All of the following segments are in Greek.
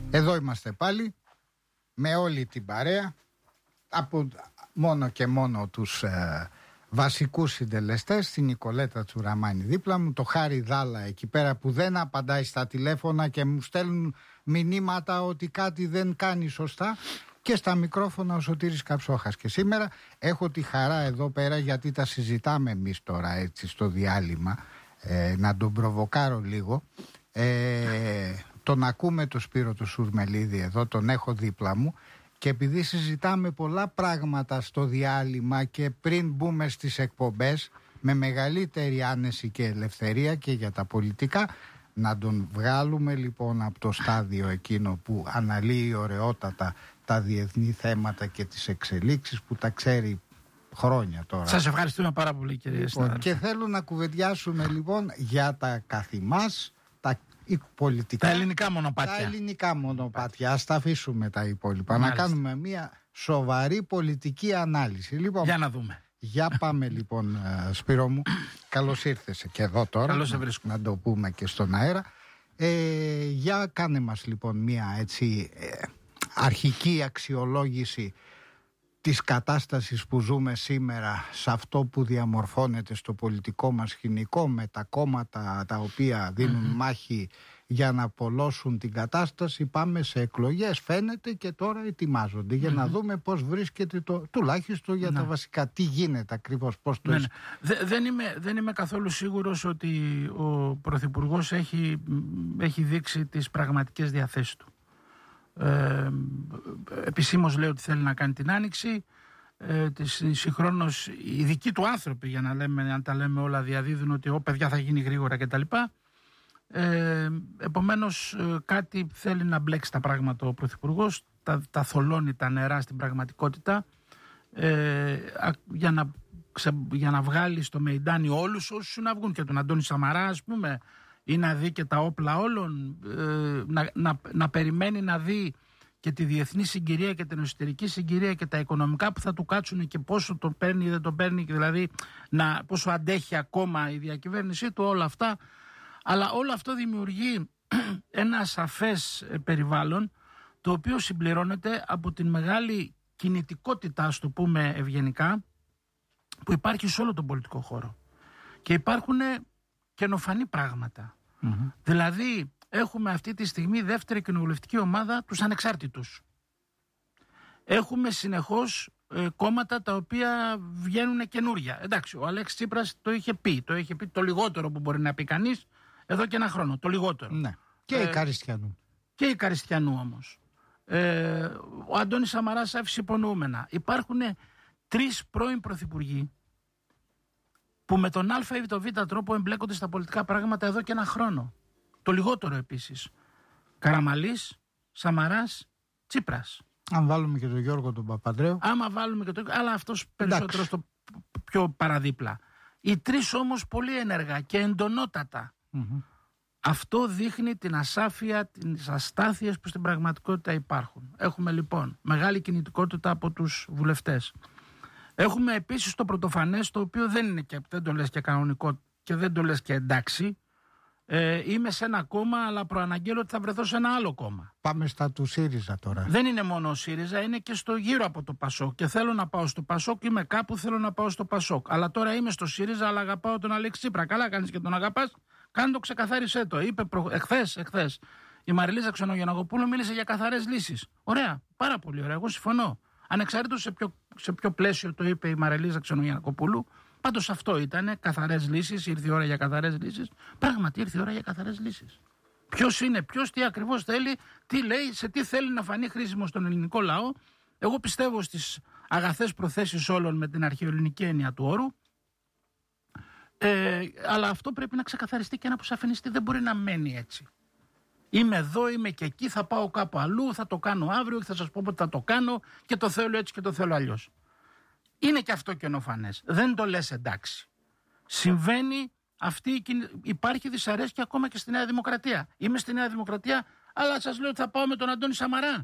Εδώ είμαστε πάλι με όλη την παρέα, από μόνο και μόνο τους βασικούς συντελεστές, την Νικολέτα Τσουραμάνη δίπλα μου, το Χάρη Δάλα εκεί πέρα που δεν απαντάει στα τηλέφωνα και μου στέλνουν μηνύματα ότι κάτι δεν κάνει σωστά, και στα μικρόφωνα ο Σωτήρης Καψόχας. Και σήμερα έχω τη χαρά εδώ πέρα, γιατί τα συζητάμε εμείς τώρα έτσι στο διάλειμμα, να τον προβοκάρω λίγο. Τον ακούμε το Σπύρο του Σουρμελίδη εδώ, τον έχω δίπλα μου, και επειδή συζητάμε πολλά πράγματα στο διάλειμμα και πριν μπούμε στις εκπομπές με μεγαλύτερη άνεση και ελευθερία και για τα πολιτικά, να τον βγάλουμε λοιπόν από το στάδιο εκείνο που αναλύει ωραιότατα τα διεθνή θέματα και τις εξελίξεις που τα ξέρει χρόνια τώρα. Σας ευχαριστούμε πάρα πολύ, κύριε συνάδελφε. Και θέλω να κουβεντιάσουμε λοιπόν για τα καθημάς, πολιτικά, τα ελληνικά μονοπάτια. Τα ελληνικά μονοπάτια. Ας τα αφήσουμε τα υπόλοιπα. Μάλιστα. Να κάνουμε μια σοβαρή πολιτική ανάλυση. Λοιπόν, για να δούμε. Για πάμε λοιπόν, Σπύρο μου. Καλώς ήρθες και εδώ τώρα. Καλώς σε βρίσκω. Να το πούμε και στον αέρα. Για κάνε μας λοιπόν μια έτσι αρχική αξιολόγηση της κατάστασης που ζούμε σήμερα, σε αυτό που διαμορφώνεται στο πολιτικό μας σκηνικό, με τα κόμματα τα οποία δίνουν μάχη για να απολώσουν την κατάσταση. Πάμε σε εκλογές φαίνεται, και τώρα ετοιμάζονται για να δούμε πώς βρίσκεται τουλάχιστον για τα βασικά. Τι γίνεται ακριβώς, πώς το δεν είμαι καθόλου σίγουρος ότι ο Πρωθυπουργός έχει δείξει τις πραγματικές διαθέσεις του. Επισήμως λέει ότι θέλει να κάνει την άνοιξη. Συγχρόνως οι δικοί του άνθρωποι, για να τα λέμε όλα, διαδίδουν ότι παιδιά θα γίνει γρήγορα κτλ. Επομένως κάτι θέλει να μπλέξει τα πράγματα ο Πρωθυπουργός, τα θολώνει τα νερά στην πραγματικότητα, για να βγάλει στο μεϊντάνι όλους όσους να βγουν, και τον Αντώνη Σαμαρά ας πούμε, ή να δει και τα όπλα όλων, να περιμένει να δει και τη διεθνή συγκυρία και την εσωτερική συγκυρία και τα οικονομικά που θα του κάτσουν και πόσο το παίρνει ή δεν το παίρνει, δηλαδή πόσο αντέχει ακόμα η διακυβέρνησή του, όλα αυτά. Αλλά όλο αυτό δημιουργεί ένα σαφές περιβάλλον, το οποίο συμπληρώνεται από την μεγάλη κινητικότητα, ας το πούμε ευγενικά, που υπάρχει σε όλο τον πολιτικό χώρο. Και υπάρχουν καινοφανή πράγματα. Δηλαδή έχουμε αυτή τη στιγμή δεύτερη κοινοβουλευτική ομάδα, τους ανεξάρτητους. Έχουμε συνεχώς κόμματα τα οποία βγαίνουν καινούρια. Εντάξει, ο Αλέξης Τσίπρας το είχε πει το λιγότερο που μπορεί να πει κανείς εδώ και ένα χρόνο, το λιγότερο. Ναι. Και η Καριστιανού. Και η Καριστιανού όμως. Ο Αντώνης Σαμαράς άφησε υπονοούμενα. Υπάρχουν 3 πρώην πρωθυπουργοί που με τον α ή τον β τρόπο εμπλέκονται στα πολιτικά πράγματα εδώ και ένα χρόνο. Το λιγότερο επίσης. Καραμαλής, Σαμαράς, Τσίπρας. Αν βάλουμε και τον Γιώργο τον Παπανδρέου. Άμα βάλουμε και τον αλλά αυτός περισσότερο στο πιο παραδίπλα. Οι 3 όμως πολύ ενεργά και εντονότατα. Αυτό δείχνει την ασάφεια, τις αστάθειες που στην πραγματικότητα υπάρχουν. Έχουμε λοιπόν μεγάλη κινητικότητα από τους βουλευτές. Έχουμε επίσης το πρωτοφανές, το οποίο δεν το λες και κανονικό και δεν το λες και εντάξει. Είμαι σε ένα κόμμα, αλλά προαναγγέλλω ότι θα βρεθώ σε ένα άλλο κόμμα. Πάμε στα του ΣΥΡΙΖΑ τώρα. Δεν είναι μόνο ο ΣΥΡΙΖΑ, είναι και στο γύρω από το ΠΑΣΟΚ. Και θέλω να πάω στο ΠΑΣΟΚ, είμαι κάπου, θέλω να πάω στο ΠΑΣΟΚ. Αλλά τώρα είμαι στο ΣΥΡΙΖΑ, αλλά αγαπάω τον Αλέξη Τσίπρα. Καλά κάνεις και τον αγαπάς, κάνε το, ξεκαθάρισέ το. Είπε εχθές η Μαριλίζα Ξενογενναγοπούλου μίλησε για καθαρές λύσεις. Ωραία, πάρα πολύ ωραία, εγώ συμφωνώ. Ανεξάρτητος σε ποιο πλαίσιο το είπε η Μαριλίζα Ξενογενναγοπούλου. Πάντως αυτό ήταν καθαρές λύσεις, ήρθε η ώρα για καθαρές λύσεις. Πράγματι ήρθε η ώρα για καθαρές λύσεις. Ποιος είναι, τι ακριβώς θέλει, τι λέει, σε τι θέλει να φανεί χρήσιμο στον ελληνικό λαό. Εγώ πιστεύω στις αγαθές προθέσεις όλων με την αρχαιοελληνική έννοια του όρου. Αλλά αυτό πρέπει να ξεκαθαριστεί και να αποσαφινιστεί. Δεν μπορεί να μένει έτσι. Είμαι εδώ, είμαι και εκεί, θα πάω κάπου αλλού, θα το κάνω αύριο, θα σας πω πότε θα το κάνω και το θέλω έτσι και το θέλω αλλιώς. Είναι και αυτό καινοφανές. Δεν το λες εντάξει. Συμβαίνει υπάρχει δυσαρέσκεια ακόμα και στη Νέα Δημοκρατία. Είμαι στη Νέα Δημοκρατία, αλλά σας λέω ότι θα πάω με τον Αντώνη Σαμαρά.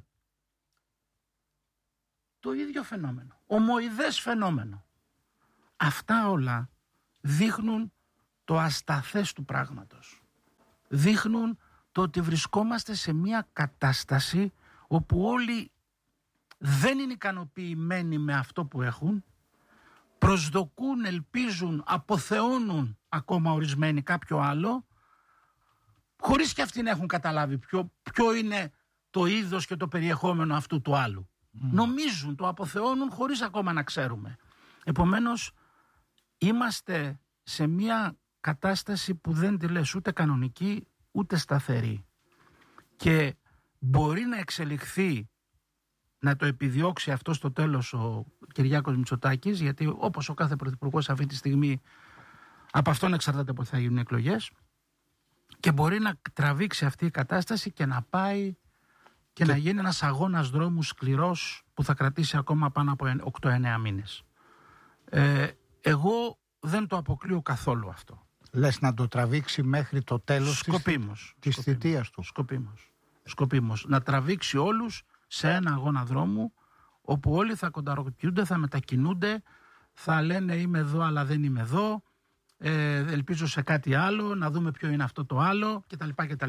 Το ίδιο φαινόμενο. Ομοειδές φαινόμενο. Αυτά όλα δείχνουν το ασταθές του πράγματος. Δείχνουν το ότι βρισκόμαστε σε μια κατάσταση όπου όλοι δεν είναι ικανοποιημένοι με αυτό που έχουν, προσδοκούν, ελπίζουν, αποθεώνουν ακόμα ορισμένοι κάποιο άλλο, χωρίς και αυτοί να έχουν καταλάβει ποιο είναι το είδος και το περιεχόμενο αυτού του άλλου. Νομίζουν, το αποθεώνουν χωρίς ακόμα να ξέρουμε. Επομένως, είμαστε σε μια κατάσταση που δεν τη λες ούτε κανονική ούτε σταθερή. Και μπορεί να εξελιχθεί, να το επιδιώξει αυτό στο τέλος ο Κυριάκος Μητσοτάκης, γιατί όπως ο κάθε πρωθυπουργός αυτή τη στιγμή, από αυτόν εξαρτάται πότε θα γίνουν εκλογές, και μπορεί να τραβήξει αυτή η κατάσταση και να πάει και να γίνει ένας αγώνας δρόμου σκληρός που θα κρατήσει ακόμα πάνω από 8-9 μήνες. Εγώ δεν το αποκλείω καθόλου αυτό. Λες να το τραβήξει μέχρι το τέλος της θητείας του. Σκοπίμως. Να τραβήξει όλους σε ένα αγώνα δρόμου όπου όλοι θα κονταροποιούνται, θα μετακινούνται, θα λένε είμαι εδώ αλλά δεν είμαι εδώ, ελπίζω σε κάτι άλλο, να δούμε ποιο είναι αυτό το άλλο κτλ.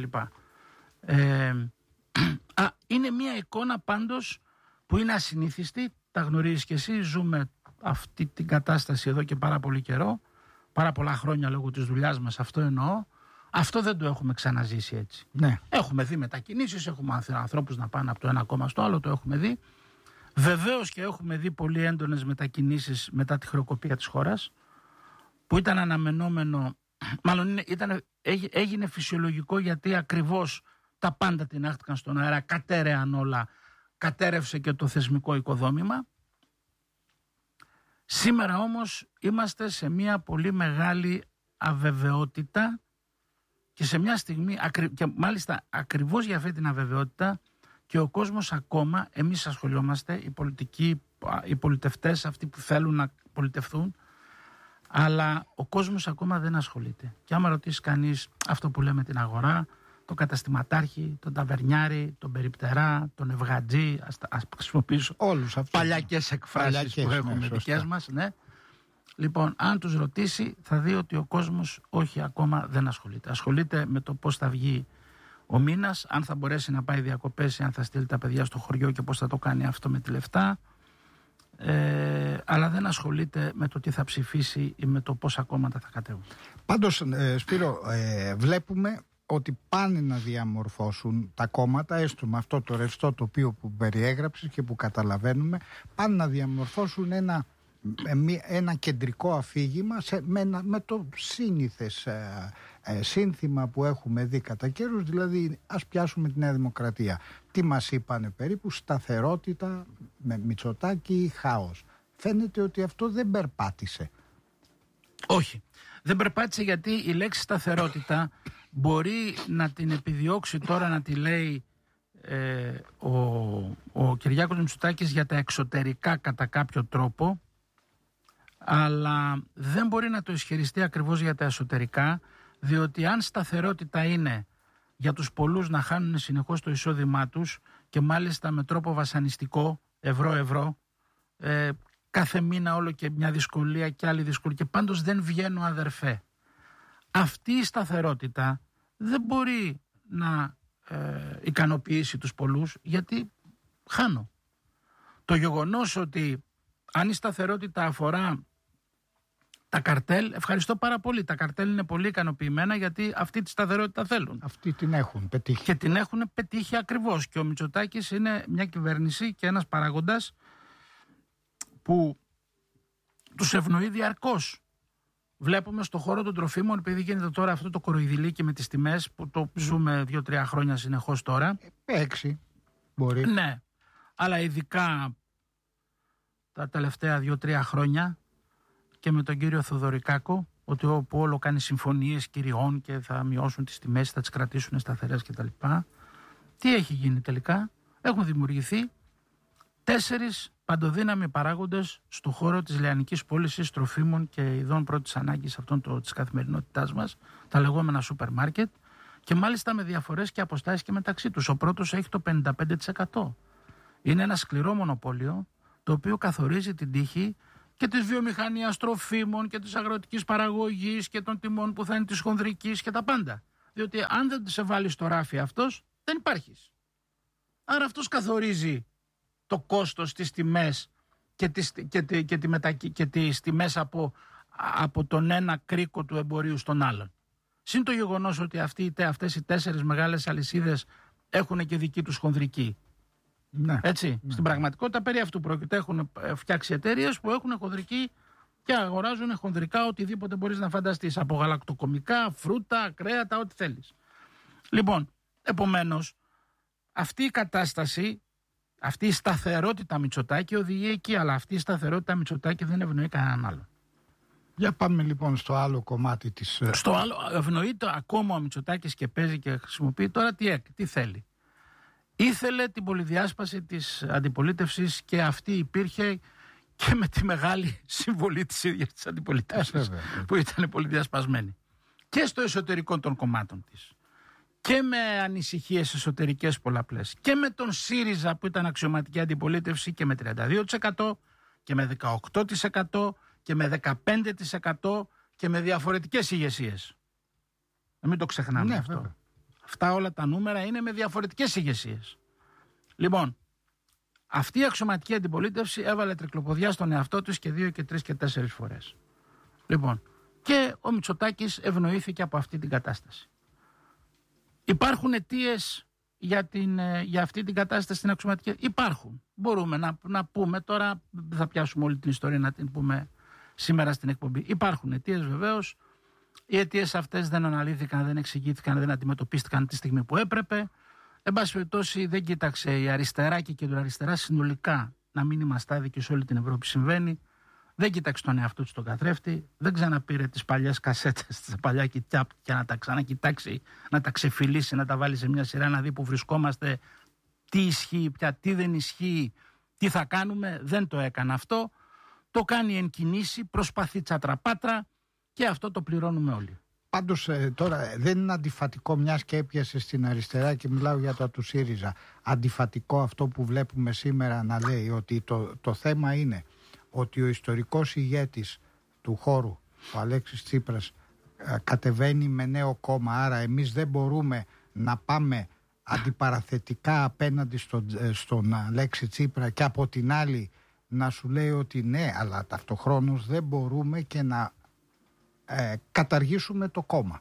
Είναι μια εικόνα πάντως που είναι ασυνήθιστη, τα γνωρίζεις και εσύ, ζούμε αυτή την κατάσταση εδώ και πάρα πολύ καιρό, πάρα πολλά χρόνια λόγω της δουλειάς μας, αυτό εννοώ. Αυτό δεν το έχουμε ξαναζήσει έτσι. Ναι. Έχουμε δει μετακινήσεις, έχουμε ανθρώπους να πάνε από το ένα κόμμα στο άλλο, το έχουμε δει. Βεβαίως και έχουμε δει πολύ έντονες μετακινήσεις μετά τη χρεοκοπία της χώρας, που ήταν αναμενόμενο, μάλλον έγινε φυσιολογικό, γιατί ακριβώς τα πάντα τεινάχτηκαν στον αέρα, κατέρεαν όλα, κατέρευσε και το θεσμικό οικοδόμημα. Σήμερα όμως είμαστε σε μια πολύ μεγάλη αβεβαιότητα και σε μια στιγμή, και μάλιστα ακριβώς για αυτή την αβεβαιότητα, και ο κόσμος ακόμα, εμείς ασχολιόμαστε, οι πολιτικοί, οι πολιτευτές, αυτοί που θέλουν να πολιτευθούν, αλλά ο κόσμος ακόμα δεν ασχολείται. Και άμα ρωτήσει κανείς αυτό που λέμε την αγορά, τον καταστηματάρχη, τον ταβερνιάρη, τον περιπτερά, τον ευγατζή, ας χρησιμοποιήσω όλους αυτούς παλιακές εκφράσεις που έχουμε δικές μας, ναι. Λοιπόν, αν τους ρωτήσει θα δει ότι ο κόσμος όχι, ακόμα δεν ασχολείται. Ασχολείται με το πώς θα βγει ο μήνας, αν θα μπορέσει να πάει διακοπές, αν θα στείλει τα παιδιά στο χωριό και πώς θα το κάνει αυτό με τη λεφτά, αλλά δεν ασχολείται με το τι θα ψηφίσει ή με το πόσα κόμματα θα κατέβουν. Πάντως, Σπύρο, βλέπουμε ότι πάνε να διαμορφώσουν τα κόμματα, έστω με αυτό το ρευστό τοπίο που περιέγραψες και που καταλαβαίνουμε, πάνε να διαμορφώσουν ένα κεντρικό αφήγημα με το σύνηθες σύνθημα που έχουμε δει κατά καιρούς, δηλαδή ας πιάσουμε τη Νέα Δημοκρατία. Τι μας είπανε περίπου? Σταθερότητα, με Μητσοτάκη, χάος. Φαίνεται ότι αυτό δεν περπάτησε. Όχι, δεν περπάτησε, γιατί η λέξη σταθερότητα μπορεί να την επιδιώξει τώρα να τη λέει ο Κυριάκος Μητσοτάκης για τα εξωτερικά κατά κάποιο τρόπο, αλλά δεν μπορεί να το ισχυριστεί ακριβώς για τα εσωτερικά, διότι αν σταθερότητα είναι για τους πολλούς να χάνουν συνεχώς το εισόδημά τους και μάλιστα με τρόπο βασανιστικό, ευρώ, κάθε μήνα όλο και μια δυσκολία και άλλη δυσκολία, και πάντως δεν βγαίνω αδερφέ. Αυτή η σταθερότητα δεν μπορεί να ικανοποιήσει τους πολλούς, γιατί χάνω. Το γεγονός ότι αν η σταθερότητα αφορά τα καρτέλ, ευχαριστώ πάρα πολύ. Τα καρτέλ είναι πολύ ικανοποιημένα, γιατί αυτή τη σταθερότητα θέλουν. Αυτοί την έχουν πετύχει. Και την έχουν πετύχει ακριβώς. Και ο Μητσοτάκης είναι μια κυβέρνηση και ένας παράγοντας που τους ευνοεί διαρκώς. Βλέπουμε στο χώρο των τροφίμων, επειδή γίνεται τώρα αυτό το κοροϊδηλίκι με τις τιμές που το ζούμε 2-3 χρόνια συνεχώς τώρα. 6 μπορεί. Ναι, αλλά ειδικά τα τελευταία 2-3 χρόνια και με τον κύριο Θοδωρικάκο, ότι όπου όλο κάνει συμφωνίες κυριών και θα μειώσουν τις τιμές, θα τις κρατήσουν σταθερές κτλ. Τι έχει γίνει τελικά? Έχουν δημιουργηθεί 4 παντοδύναμοι παράγοντες στον χώρο της λιανικής πώλησης τροφίμων και ειδών πρώτης ανάγκης αυτών της καθημερινότητάς μας, τα λεγόμενα σούπερ μάρκετ, και μάλιστα με διαφορές και αποστάσεις και μεταξύ τους. Ο πρώτος έχει το 55%. Είναι ένα σκληρό μονοπόλιο, το οποίο καθορίζει την τύχη και της βιομηχανίας τροφίμων και της αγροτικής παραγωγής και των τιμών που θα είναι της χονδρικής και τα πάντα. Διότι αν δεν σε βάλει στο ράφι αυτός, δεν υπάρχεις. Άρα αυτός καθορίζει το κόστος, τις τιμές και τις τιμές από τον ένα κρίκο του εμπορίου στον άλλον. Συν το γεγονός ότι αυτές οι 4 μεγάλες αλυσίδες έχουν και δική τους χονδρική. Ναι. Έτσι. Στην πραγματικότητα περί αυτού πρόκειται. Έχουν φτιάξει εταιρείες που έχουν χονδρική και αγοράζουν χονδρικά οτιδήποτε μπορείς να φανταστείς. Από γαλακτοκομικά, φρούτα, κρέατα, ό,τι θέλεις. Λοιπόν, επομένως, αυτή η κατάσταση, αυτή η σταθερότητα Μητσοτάκη οδηγεί εκεί, αλλά αυτή η σταθερότητα Μητσοτάκη δεν ευνοεί κανέναν άλλον. Για πάμε λοιπόν στο άλλο κομμάτι της... Στο άλλο, ευνοείται ακόμα ο Μητσοτάκης και παίζει και χρησιμοποιεί. Τώρα τι θέλει. Ήθελε την πολυδιάσπαση της αντιπολίτευσης και αυτή υπήρχε και με τη μεγάλη συμβολή της ίδιας της αντιπολίτευσης που ήταν πολυδιασπασμένη. Και στο εσωτερικό των κομμάτων της. Και με ανησυχίες εσωτερικές πολλαπλές. Και με τον ΣΥΡΙΖΑ που ήταν αξιωματική αντιπολίτευση και με 32% και με 18% και με 15% και με διαφορετικές ηγεσίες. Μην το ξεχνάμε αυτό. Βέβαια. Αυτά όλα τα νούμερα είναι με διαφορετικές ηγεσίες. Λοιπόν, αυτή η αξιωματική αντιπολίτευση έβαλε τρικλοποδιά στον εαυτό της και 2 και 3 και 4 φορές. Λοιπόν, και ο Μητσοτάκης ευνοήθηκε από αυτή την κατάσταση. Υπάρχουν αιτίες για αυτή την κατάσταση στην αξιωματική. Υπάρχουν. Μπορούμε να πούμε τώρα, δεν θα πιάσουμε όλη την ιστορία να την πούμε σήμερα στην εκπομπή. Υπάρχουν αιτίες βεβαίως. Οι αιτίες αυτές δεν αναλύθηκαν, δεν εξηγήθηκαν, δεν αντιμετωπίστηκαν τη στιγμή που έπρεπε. Εν πάση περιπτώσει, δεν κοίταξε η αριστερά και η κεντροαριστερά συνολικά να μην είμαστε άδικοι σε όλη την Ευρώπη. Συμβαίνει. Δεν κοίταξε τον εαυτό του στον καθρέφτη. Δεν ξαναπήρε τις παλιές κασέτες, τα παλιά κοιτάπ και να τα ξανακοιτάξει, να τα ξεφυλίσει, να τα βάλει σε μια σειρά, να δει που βρισκόμαστε, τι ισχύει πια, τι δεν ισχύει, τι θα κάνουμε. Δεν το έκανε αυτό. Το κάνει εν κινήσει, προσπαθεί τσατραπάτρα. Και αυτό το πληρώνουμε όλοι. Πάντως τώρα δεν είναι αντιφατικό, μιας και έπιασε στην αριστερά και μιλάω για το του ΣΥΡΙΖΑ, αντιφατικό αυτό που βλέπουμε σήμερα να λέει ότι το θέμα είναι ότι ο ιστορικός ηγέτης του χώρου, ο Αλέξης Τσίπρας, κατεβαίνει με νέο κόμμα, άρα εμείς δεν μπορούμε να πάμε αντιπαραθετικά απέναντι στον Αλέξη Τσίπρα και από την άλλη να σου λέει ότι ναι, αλλά ταυτοχρόνως δεν μπορούμε και να καταργήσουμε το κόμμα.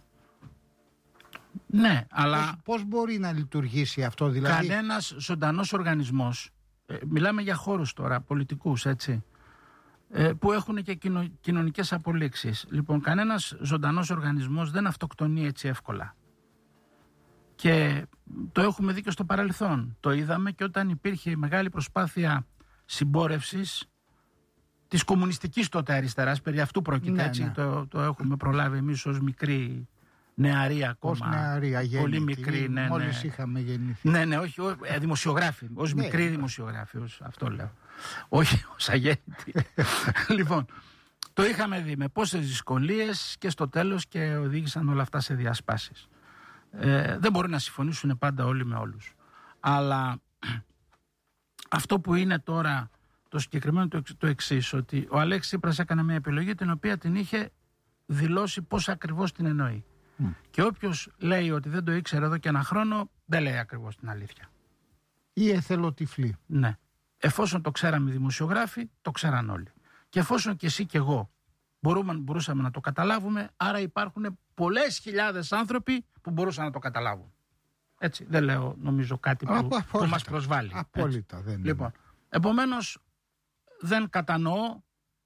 Ναι, αλλά πώς μπορεί να λειτουργήσει αυτό, δηλαδή? Κανένας ζωντανός οργανισμός, μιλάμε για χώρους τώρα, πολιτικούς, έτσι, που έχουν και κοινωνικές απολύξεις. Λοιπόν, κανένας ζωντανός οργανισμός δεν αυτοκτονεί έτσι εύκολα. Και το έχουμε δει και στο παρελθόν. Το είδαμε και όταν υπήρχε η μεγάλη προσπάθεια συμπόρευσης της κομμουνιστικής τότε αριστεράς, περί αυτού πρόκειται, ναι, έτσι, ναι. Το έχουμε προλάβει εμείς ως μικρή νεαρή ακόμα. Ως νεαρή, αγέννητη. Πολύ μικρή, ναι. Μόλις είχαμε γεννηθεί. Ναι, όχι, δημοσιογράφοι, ως μικρή δημοσιογράφοι, αυτό λέω. Όχι ως αγέννητη. Λοιπόν, το είχαμε δει με πόσες δυσκολίες και στο τέλος και οδήγησαν όλα αυτά σε διασπάσεις. Δεν μπορούν να συμφωνήσουν πάντα όλοι με όλους. Αλλά αυτό που είναι τώρα το συγκεκριμένο το εξής, ότι ο Αλέξης Τσίπρας έκανε μια επιλογή την οποία την είχε δηλώσει πώς ακριβώς την εννοεί. Και όποιος λέει ότι δεν το ήξερε εδώ και ένα χρόνο, δεν λέει ακριβώς την αλήθεια. Ή εθελοτυφλή. Ναι. Εφόσον το ξέραμε οι δημοσιογράφοι, το ξέραν όλοι. Και εφόσον και εσύ και εγώ μπορούσαμε να το καταλάβουμε, άρα υπάρχουν πολλές χιλιάδες άνθρωποι που μπορούσαν να το καταλάβουν. Έτσι, δεν λέω νομίζω κάτι που μας προσβάλλει. Απόλυτα δεν είναι. Λοιπόν, επομένως δεν κατανοώ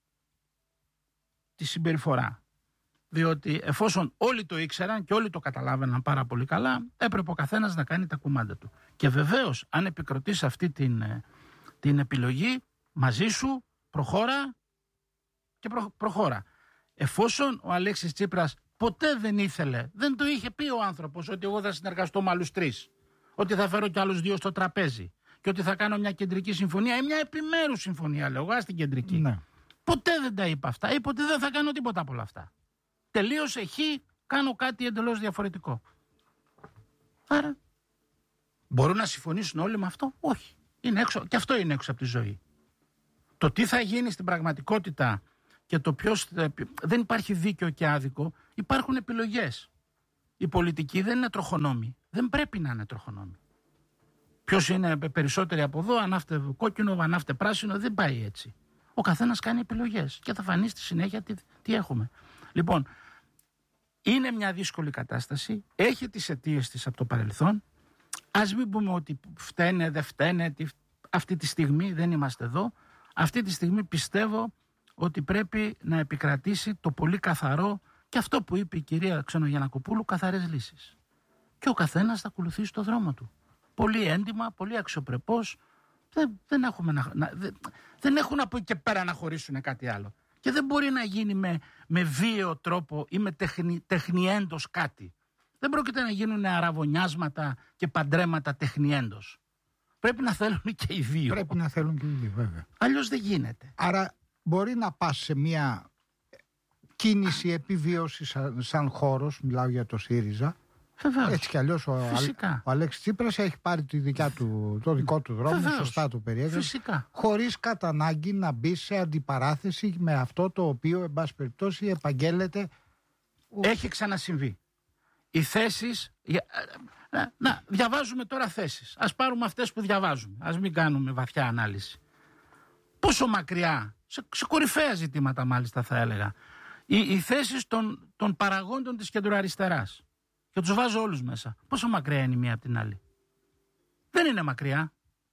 τη συμπεριφορά. Διότι εφόσον όλοι το ήξεραν και όλοι το καταλάβαιναν πάρα πολύ καλά, έπρεπε ο καθένας να κάνει τα κουμάντα του. Και βεβαίως, αν επικροτείς αυτή την επιλογή, μαζί σου προχώρα και προχώρα. Εφόσον ο Αλέξης Τσίπρας ποτέ δεν ήθελε, δεν το είχε πει ο άνθρωπος ότι εγώ θα συνεργαστώ με άλλους 3, ότι θα φέρω κι άλλους 2 στο τραπέζι και ότι θα κάνω μια κεντρική συμφωνία ή μια επιμέρους συμφωνία, λέω, στην κεντρική. Ναι. Ποτέ δεν τα είπα αυτά. Είπε ότι δεν θα κάνω τίποτα από όλα αυτά. Τελείωσε, κάνω κάτι εντελώς διαφορετικό. Άρα, μπορούν να συμφωνήσουν όλοι με αυτό? Όχι. Είναι έξω, και αυτό είναι έξω από τη ζωή. Το τι θα γίνει στην πραγματικότητα και το ποιος... Δεν υπάρχει δίκαιο και άδικο, υπάρχουν επιλογές. οι πολιτικοί δεν είναι τροχονόμοι. Δεν πρέπει να είναι τροχονόμοι. Ποιος είναι περισσότεροι από εδώ, αν άφτε κόκκινο, αν άφτε πράσινο, δεν πάει έτσι. Ο καθένας κάνει επιλογές και θα φανεί στη συνέχεια τι έχουμε. Λοιπόν, είναι μια δύσκολη κατάσταση, έχει τις αιτίες της από το παρελθόν. Ας μην πούμε ότι φταίνε, δεν φταίνε, αυτή τη στιγμή δεν είμαστε εδώ. Αυτή τη στιγμή πιστεύω ότι πρέπει να επικρατήσει το πολύ καθαρό και αυτό που είπε η κυρία Ξενογιαννακοπούλου, καθαρές λύσεις. Και ο καθένας θα ακολουθήσει το δρόμο του. Πολύ έντιμα, πολύ αξιοπρεπώς. Δεν έχουν από εκεί και πέρα να χωρίσουν κάτι άλλο. Και δεν μπορεί να γίνει με βίαιο τρόπο ή με τεχνιέντος κάτι. Δεν πρόκειται να γίνουν αραβωνιάσματα και παντρέματα τεχνιέντος. Πρέπει να θέλουν και οι δύο. Πρέπει να θέλουν και οι δύο, βέβαια. Αλλιώς δεν γίνεται. Άρα μπορεί να πας σε μια κίνηση επιβίωσης σαν χώρος, μιλάω για το ΣΥΡΙΖΑ. Βεβαίως. Έτσι κι αλλιώς ο Αλέξης Τσίπρας έχει πάρει το δικό του δρόμο, Βεβαίως. Σωστά το περιέγραψε. Φυσικά. Χωρίς κατά ανάγκη να μπει σε αντιπαράθεση με αυτό το οποίο, εν πάση περιπτώσει, επαγγέλλεται. Έχει ξανασυμβεί. Οι θέσεις. Διαβάζουμε τώρα θέσεις. Ας πάρουμε αυτές που διαβάζουμε. Ας μην κάνουμε βαθιά ανάλυση. Πόσο μακριά, σε κορυφαία ζητήματα μάλιστα θα έλεγα, οι θέσεις των παραγόντων της κεντροαριστεράς. Και τους βάζω όλους μέσα. Πόσο μακριά είναι η μία από την άλλη? Δεν είναι μακριά.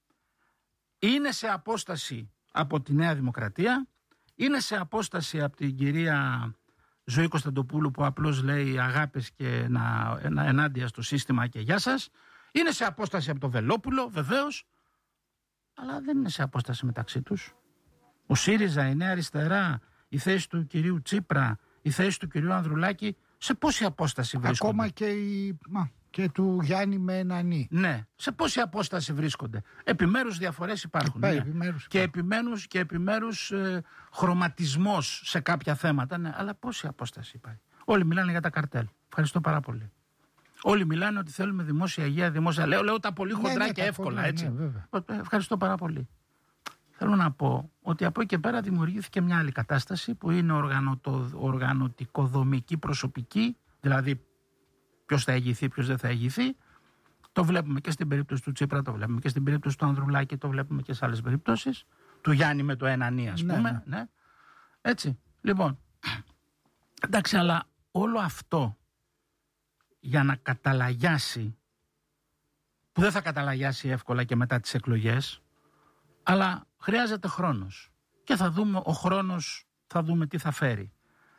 Είναι σε απόσταση από τη Νέα Δημοκρατία, είναι σε απόσταση από την κυρία Ζωή Κωνσταντοπούλου που απλώς λέει αγάπες και ενάντια στο σύστημα και γεια σας. Είναι σε απόσταση από το Βελόπουλο, βεβαίως, αλλά δεν είναι σε απόσταση μεταξύ τους. Ο ΣΥΡΙΖΑ, η Νέα Αριστερά, η θέση του κυρίου Τσίπρα, η θέση του κυρίου Ανδρουλάκη, σε πόση απόσταση βρίσκονται? Ακόμα και του Γιάννη με ένα νι. Ναι, σε πόση απόσταση βρίσκονται? Επιμέρους διαφορές υπάρχουν. Ναι. Και επιμέρους χρωματισμός σε κάποια θέματα. Ναι, αλλά πόση απόσταση υπάρχει? Όλοι μιλάνε για τα καρτέλ. Ευχαριστώ πάρα πολύ. Όλοι μιλάνε ότι θέλουμε δημόσια υγεία, δημόσια. Λέω τα πολύ χοντρά και εύκολα, έτσι. Ευχαριστώ πάρα πολύ. Θέλω να πω ότι από εκεί και πέρα δημιουργήθηκε μια άλλη κατάσταση που είναι οργανωτικοδομική προσωπική, δηλαδή ποιος θα ηγηθεί, ποιος δεν θα ηγηθεί. Το βλέπουμε και στην περίπτωση του Τσίπρα, το βλέπουμε και στην περίπτωση του Ανδρουλάκη, το βλέπουμε και σε άλλες περιπτώσεις. Του Γιάννη με το ένα νι, ας πούμε. Ναι. Έτσι. Λοιπόν, εντάξει, αλλά όλο αυτό για να καταλαγιάσει, που δεν θα καταλαγιάσει εύκολα και μετά τις εκλογές, αλλά χρειάζεται χρόνος. Και θα δούμε, ο χρόνος θα δούμε τι θα φέρει.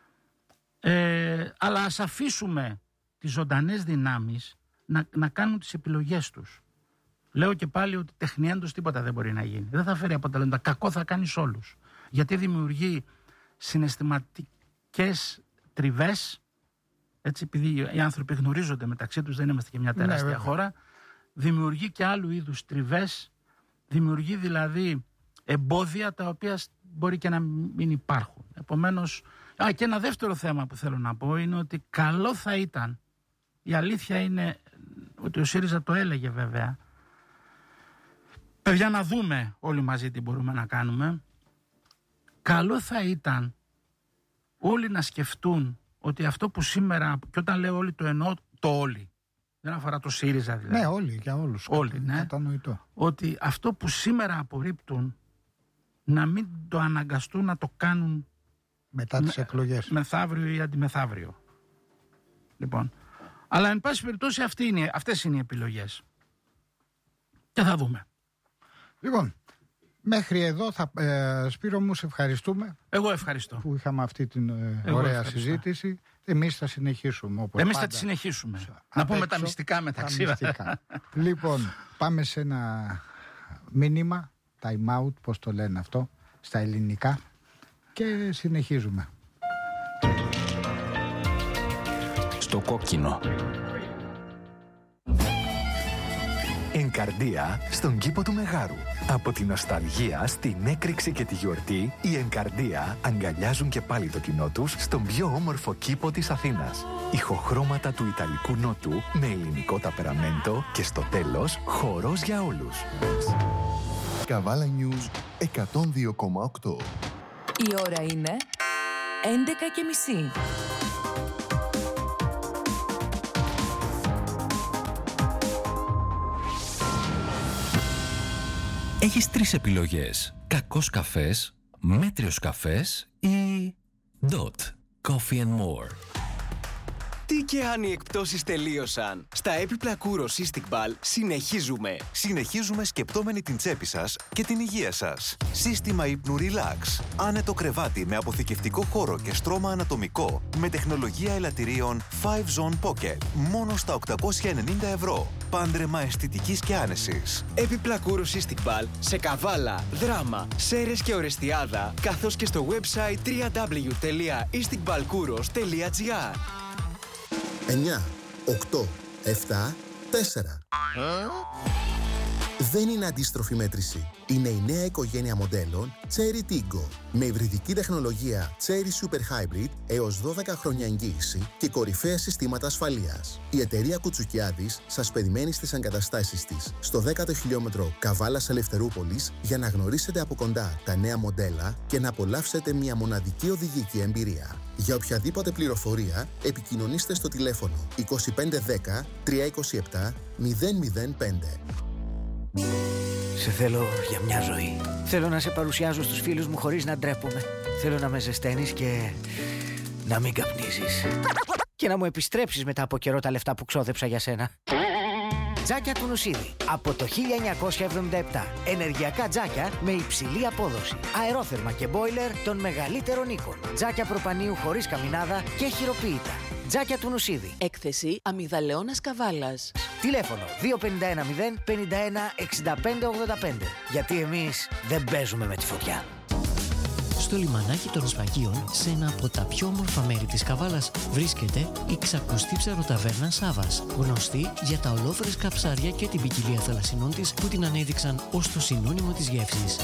Αλλά ας αφήσουμε τις ζωντανές δυνάμεις να κάνουν τις επιλογές τους. Λέω και πάλι ότι τεχνιέντος τίποτα δεν μπορεί να γίνει. Δεν θα φέρει αποτελέσματα. Κακό θα κάνει σε όλους. Γιατί δημιουργεί συναισθηματικές τριβές. Έτσι, επειδή οι άνθρωποι γνωρίζονται μεταξύ τους, δεν είμαστε και μια τεράστια χώρα. Δημιουργεί και άλλου είδους τριβές. Δημιουργεί δηλαδή εμπόδια τα οποία μπορεί και να μην υπάρχουν. Επομένως, και ένα δεύτερο θέμα που θέλω να πω είναι ότι καλό θα ήταν, η αλήθεια είναι ότι ο ΣΥΡΙΖΑ το έλεγε βέβαια, παιδιά, να δούμε όλοι μαζί τι μπορούμε να κάνουμε. Καλό θα ήταν όλοι να σκεφτούν ότι αυτό που σήμερα, και όταν λέω όλοι το εννοώ το όλοι, δεν αφορά το ΣΥΡΙΖΑ δηλαδή. Ναι, όλοι, για όλους. Όλοι, ναι. Κατανοητό. Ότι αυτό που σήμερα απορρίπτουν να μην το αναγκαστούν να το κάνουν μετά τις εκλογές. Μεθαύριο ή αντιμεθαύριο. Λοιπόν. Αλλά εν πάση περιπτώσει αυτές είναι οι επιλογές. Και θα δούμε. Λοιπόν, μέχρι εδώ Σπύρο μου, σε ευχαριστούμε. Εγώ ευχαριστώ. Που είχαμε αυτή την ωραία συζήτηση. Εμείς θα συνεχίσουμε. Εμείς θα τη συνεχίσουμε. Να πούμε τα μυστικά μεταξύ μας. Λοιπόν, πάμε σε ένα μήνυμα, time out, πώς το λένε αυτό, στα ελληνικά, και συνεχίζουμε. Στο κόκκινο. Ενκαρδία στον κήπο του Μεγάρου. Από τη νοσταλγία στην έκρηξη και τη γιορτή, οι Ενκαρδία αγκαλιάζουν και πάλι το κοινό τους στον πιο όμορφο κήπο της Αθήνας. Ηχοχρώματα του Ιταλικού Νότου με ελληνικό ταπεραμέντο και στο τέλος χορός για όλους. Καβάλα News 102,8. Η ώρα είναι 11:30. Έχεις 3 επιλογές. Κακός καφές, μέτριος καφές ή Dot Coffee and More. Τι και αν οι εκπτώσεις τελείωσαν. Στα έπιπλα Kouros Istiqbal συνεχίζουμε. Συνεχίζουμε σκεπτόμενοι την τσέπη σας και την υγεία σας. Σύστημα ύπνου Relax. Άνετο κρεβάτι με αποθηκευτικό χώρο και στρώμα ανατομικό με τεχνολογία ελαττηρίων 5Zone Pocket. Μόνο στα 890 ευρώ. Πάντρεμα αισθητικής και άνεσης. Έπιπλα Kouros Istiqbal σε Καβάλα, Δράμα, Σέρες και Ορεστιάδα, καθώς και στο website www.istiqbalkouros.gr. 9, 8, 7, 4. Δεν είναι αντίστροφη μέτρηση. Είναι η νέα οικογένεια μοντέλων Chery Tiggo με υβριδική τεχνολογία Chery Super Hybrid έως 12 χρόνια εγγύηση και κορυφαία συστήματα ασφαλείας. Η εταιρεία Κουτσουκιάδης σας περιμένει στις εγκαταστάσεις της στο 10ο χιλιόμετρο Καβάλας Ελευθερούπολης για να γνωρίσετε από κοντά τα νέα μοντέλα και να απολαύσετε μια μοναδική οδηγική εμπειρία. Για οποιαδήποτε πληροφορία επικοινωνήστε στο τηλέφωνο 2510 327 005. Σε θέλω για μια ζωή. Θέλω να σε παρουσιάζω στους φίλους μου χωρίς να ντρέπομαι. Θέλω να με ζεσταίνεις και να μην καπνίζεις. Και να μου επιστρέψεις μετά από καιρό τα λεφτά που ξόδεψα για σένα. Τζάκια του Νουσίδη. Από το 1977. Ενεργειακά τζάκια με υψηλή απόδοση. Αερόθερμα και μπόιλερ των μεγαλύτερων οίκων. Τζάκια προπανίου χωρίς καμινάδα και χειροποίητα. Τζάκια του Νουσίδη. Έκθεση Αμυγδαλεώνας Καβάλας. Τηλέφωνο 251 051 65 85. Γιατί εμείς δεν παίζουμε με τη φωτιά. Στο λιμανάκι των Σφαγίων, σε ένα από τα πιο όμορφα μέρη της Καβάλας, βρίσκεται η ξακουστή ψαροταβέρνα Σάβας, γνωστή για τα ολόφρεσκα ψάρια και την ποικιλία θαλασσινών της που την ανέδειξαν ως το συνώνυμο της γεύσης.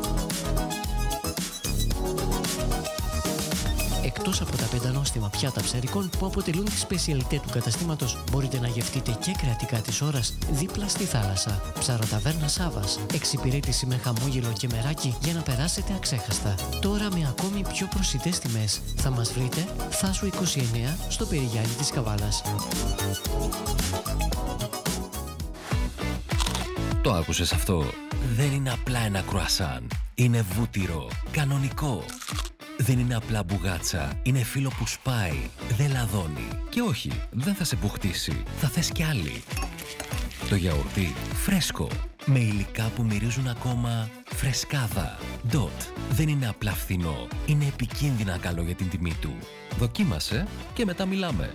Εκτός από τα 5 νόστιμα πιάτα ψαρικών που αποτελούν τη σπεσιαλιτέ του καταστήματος, μπορείτε να γευτείτε και κρεατικά της ώρας δίπλα στη θάλασσα. Ψαροταβέρνα Σάβας. Εξυπηρέτηση με χαμόγελο και μεράκι για να περάσετε αξέχαστα. Τώρα με ακόμη πιο προσιτές τιμές. Θα μας βρείτε Θάσου 29 στο Περιγιάλι της Καβάλας. Το άκουσες αυτό? Δεν είναι απλά ένα κρουασάν. Είναι βούτυρο. Κανονικό. Δεν είναι απλά μπουγάτσα, είναι φύλλο που σπάει, δεν λαδώνει. Και όχι, δεν θα σε μπουχτίσει, θα θες κι άλλη. Το γιαουρτί φρέσκο, με υλικά που μυρίζουν ακόμα φρεσκάδα. Dot δεν είναι απλά φθηνό, είναι επικίνδυνα καλό για την τιμή του. Δοκίμασε και μετά μιλάμε.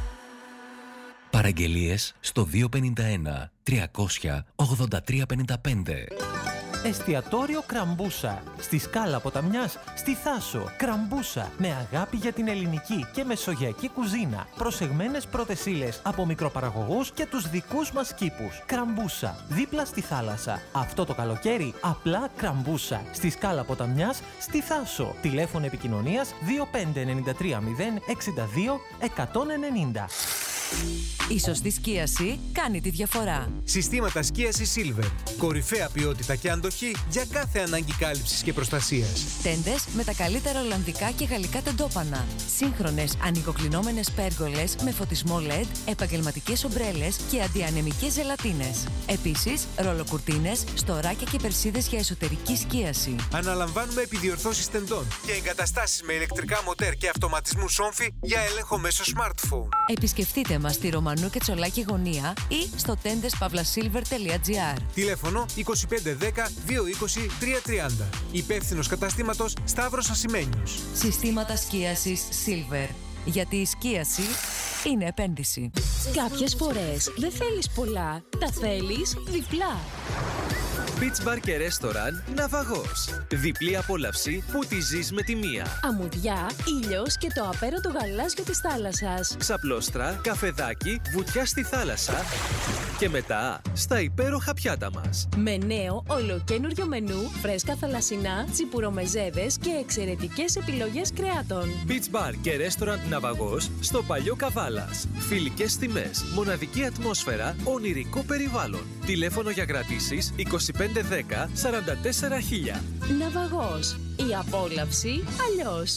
Παραγγελίες στο 251 300 8355. Εστιατόριο Κραμπούσα. Στη Σκάλα Ποταμιάς, στη Θάσο. Κραμπούσα. Με αγάπη για την ελληνική και μεσογειακή κουζίνα. Προσεγμένες πρώτες ύλες από μικροπαραγωγούς και τους δικούς μας κήπους. Κραμπούσα. Δίπλα στη θάλασσα. Αυτό το καλοκαίρι απλά Κραμπούσα. Στη Σκάλα Ποταμιάς, στη Θάσο. Τηλέφωνο επικοινωνίας 2593 062 190. Η σωστή σκίαση κάνει τη διαφορά. Συστήματα σκίασης Silver. Κορυφαία ποιότητα και αντοχή για κάθε ανάγκη κάλυψης και προστασίας. Τέντες με τα καλύτερα ολλανδικά και γαλλικά τεντόπανα. Σύγχρονες ανοιγοκλεινόμενες πέργολες με φωτισμό LED, επαγγελματικές ομπρέλες και αντιανεμικές ζελατίνες. Επίσης, ρολοκουρτίνες, στοράκια και περσίδες για εσωτερική σκίαση. Αναλαμβάνουμε επιδιορθώσεις τεντών και εγκαταστάσεις με ηλεκτρικά μοτέρ και αυτοματισμού σόμφι για έλεγχο μέσω smartphone. Επισκεφτείτε μας στη Ρωμανού και Τσολάκη γωνία ή στο tendeспavlasilver.gr. Τηλέφωνο 2510 220 330. Υπεύθυνος καταστήματος Σταύρος Ασημένιος. Συστήματα σκίασης Silver. Γιατί η σκίαση είναι επένδυση. Κάποιες φορές δεν θέλεις πολλά, τα θέλεις διπλά. Beach Bar και Restaurant Ναυαγός. Διπλή απόλαυση που τη ζεις με τη μία. Αμμουδιά, ήλιος και το απέραντο γαλάζιο της θάλασσας. Ξαπλώστρα, καφεδάκι, βουτιά στη θάλασσα και μετά στα υπέροχα πιάτα μας. Με νέο ολοκένουργιο μενού, φρέσκα θαλασσινά, τσιπουρομεζέδες και εξαιρετικές επιλογές κρεάτων. Beach Bar και Restaurant Ναυαγός στο Παλιό Καβάλας. Φιλικές τιμές, μοναδική ατμόσφαιρα, ονειρικό περιβάλλον. Τηλέφωνο για κρατήσεις 2510 44 000. Ναυαγός. Η απόλαυση αλλιώς.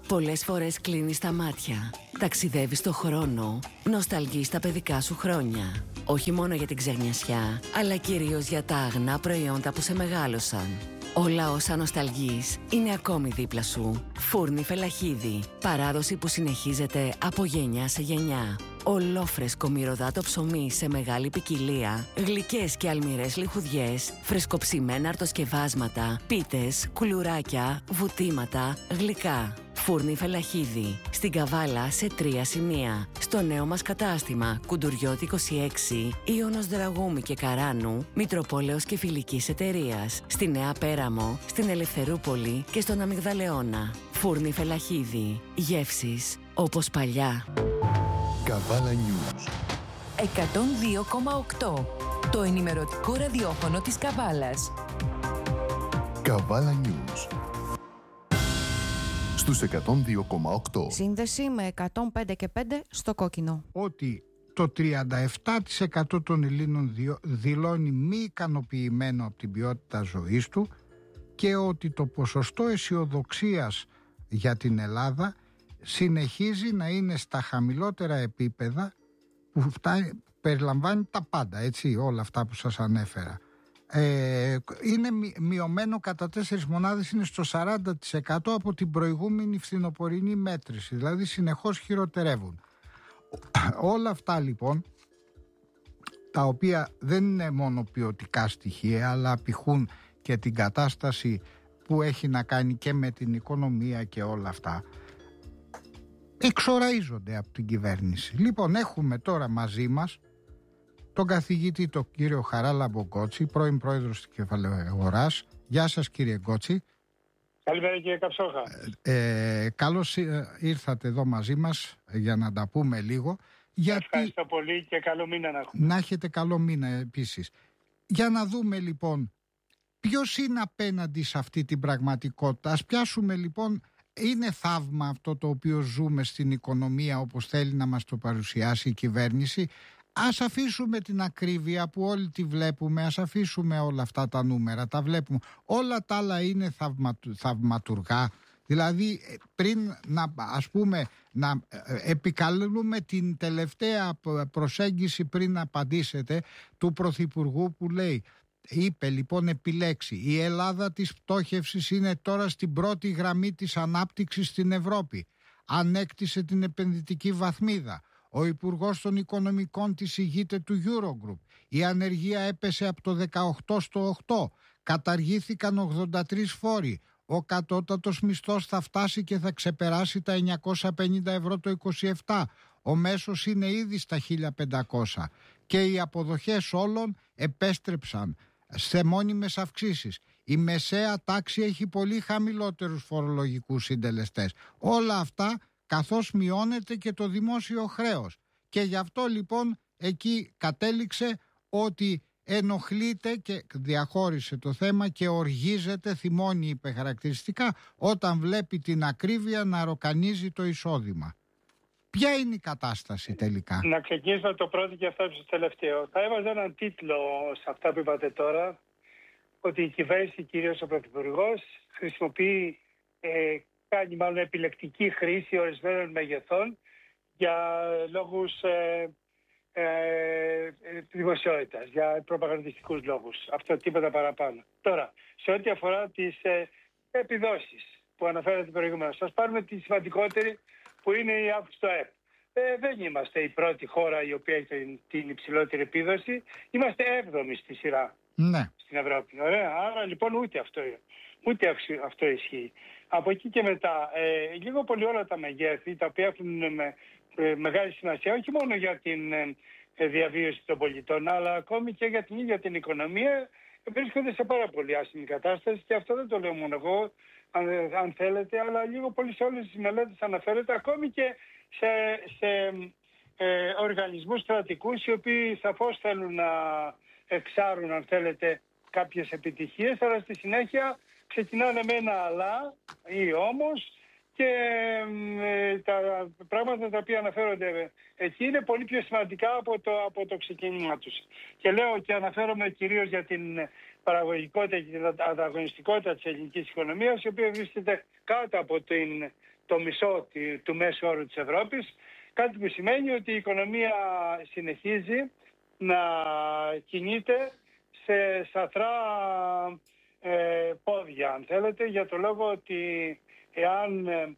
Πολλές φορές κλείνεις τα μάτια, ταξιδεύεις στο χρόνο, νοσταλγείς τα παιδικά σου χρόνια. Όχι μόνο για την ξενιασιά, αλλά κυρίως για τα αγνά προϊόντα που σε μεγάλωσαν. Όλα όσα νοσταλγείς είναι ακόμη δίπλα σου. Φούρνη Φελαχίδη. Παράδοση που συνεχίζεται από γενιά σε γενιά. Ολόφρεσκο μυρωδάτο ψωμί σε μεγάλη ποικιλία. Γλυκές και αλμυρές λιχουδιές. Φρεσκοψημένα αρτοσκευάσματα. Πίτες, κουλουράκια, βουτήματα, γλυκά. Φούρνη Φελαχίδη. Στην Καβάλα σε 3 σημεία. Στο νέο μας κατάστημα Κουντουριώτη 26, Ιώνος Δραγούμη και Καράνου, Μητροπόλεως και Φιλικής Εταιρείας. Στη Νέα Πέραμο, στην Ελευθερούπολη και στον Αμυγδαλεώνα. Φούρνη Φελαχίδη. Γεύσεις όπως παλιά. Καβάλα News 102,8. Το ενημερωτικό ραδιόφωνο της Καβάλας. Καβάλα News στους 102,8. Σύνδεση με 105 και 5 στο κόκκινο. Ότι το 37% των Ελλήνων δηλώνει μη ικανοποιημένο από την ποιότητα ζωής του και ότι το ποσοστό αισιοδοξίας για την Ελλάδα συνεχίζει να είναι στα χαμηλότερα επίπεδα που περιλαμβάνει τα πάντα, έτσι, όλα αυτά που σας ανέφερα. Είναι μειωμένο κατά 4 μονάδες, είναι στο 40% από την προηγούμενη φθινοπορεινή μέτρηση, δηλαδή συνεχώς χειροτερεύουν. Όλα αυτά λοιπόν, τα οποία δεν είναι μόνο ποιοτικά στοιχεία, αλλά απηχούν και την κατάσταση που έχει να κάνει και με την οικονομία και όλα αυτά, εξοραίζονται από την κυβέρνηση. Λοιπόν, έχουμε τώρα μαζί μας τον καθηγητή, τον κύριο Χαράλαμπο Γκότση, πρώην πρόεδρος της Κεφαλαιοαγοράς. Γεια σας κύριε Γκότση. Καλημέρα κύριε Καψόχα. Καλώς ήρθατε εδώ μαζί μας για να τα πούμε λίγο. Ευχαριστώ πολύ και καλό μήνα να έχουμε. Να έχετε καλό μήνα επίσης. Για να δούμε λοιπόν ποιος είναι απέναντι σε αυτή την πραγματικότητα. Ας πιάσουμε λοιπόν, είναι θαύμα αυτό το οποίο ζούμε στην οικονομία όπως θέλει να μας το παρουσιάσει η κυβέρνηση. Ας αφήσουμε την ακρίβεια που όλοι τη βλέπουμε, ας αφήσουμε όλα αυτά τα νούμερα, τα βλέπουμε. Όλα τα άλλα είναι θαυματουργά. Δηλαδή πριν να επικαλούμε την τελευταία προσέγγιση πριν να απαντήσετε του Πρωθυπουργού που είπε λοιπόν επιλέξει: η Ελλάδα της πτώχευσης είναι τώρα στην πρώτη γραμμή της ανάπτυξης στην Ευρώπη. Ανέκτησε την επενδυτική βαθμίδα. Ο Υπουργός των Οικονομικών της ηγείται του Eurogroup. Η ανεργία έπεσε από το 18 στο 8. Καταργήθηκαν 83 φόροι. Ο κατώτατος μισθός θα φτάσει και θα ξεπεράσει τα 950 ευρώ το 27. Ο μέσος είναι ήδη στα 1500. Και οι αποδοχές όλων επέστρεψαν σε μόνιμες αυξήσεις. Η μεσαία τάξη έχει πολύ χαμηλότερους φορολογικούς συντελεστές. Όλα αυτά καθώς μειώνεται και το δημόσιο χρέος. Και γι' αυτό λοιπόν εκεί κατέληξε ότι ενοχλείται και διαχώρισε το θέμα και οργίζεται, θυμώνει υπεχαρακτηριστικά, όταν βλέπει την ακρίβεια να ροκανίζει το εισόδημα. Ποια είναι η κατάσταση τελικά? Να ξεκινήσω το πρώτο και αυτό το τελευταίο. Θα έβαζα έναν τίτλο σε αυτά που είπατε τώρα, ότι η κυβέρνηση, κυρίως ο Πρωθυπουργός, χρησιμοποιεί, κάνει μάλλον επιλεκτική χρήση ορισμένων μεγεθών για λόγους δημοσιότητας, για προπαγανδιστικούς λόγους. Αυτό τίποτα παραπάνω. Τώρα, σε ό,τι αφορά τις επιδόσεις που αναφέρατε προηγουμένως, ας πάρουμε τη σημαντικότερη που είναι η αύξηση στο ΕΠ. Δεν είμαστε η πρώτη χώρα η οποία έχει την υψηλότερη επίδοση. Είμαστε 7η στη σειρά στην Ευρώπη. Ωραία. Άρα λοιπόν ούτε αυτό ισχύει. Από εκεί και μετά, λίγο πολύ όλα τα μεγέθη, τα οποία έχουν μεγάλη σημασία, όχι μόνο για την διαβίωση των πολιτών, αλλά ακόμη και για την ίδια την οικονομία, βρίσκονται σε πάρα πολύ άσχημη κατάσταση. Και αυτό δεν το λέω μόνο εγώ, αν θέλετε, αλλά λίγο πολύ σε όλες τις μελέτες αναφέρεται, ακόμη και σε οργανισμούς κρατικούς, οι οποίοι σαφώς θέλουν να εξάρουν, αν θέλετε, κάποιες επιτυχίες, αλλά στη συνέχεια ξεκινάνε με ένα αλλά ή όμως, και τα πράγματα τα οποία αναφέρονται εκεί είναι πολύ πιο σημαντικά από το ξεκίνημα τους. Και λέω και αναφέρομαι κυρίως για την παραγωγικότητα και την ανταγωνιστικότητα της ελληνικής οικονομίας, η οποία βρίσκεται κάτω από το μισό του μέσου όρου της Ευρώπης, κάτι που σημαίνει ότι η οικονομία συνεχίζει να κινείται σε σαθρά πόδια, αν θέλετε, για το λόγο ότι εάν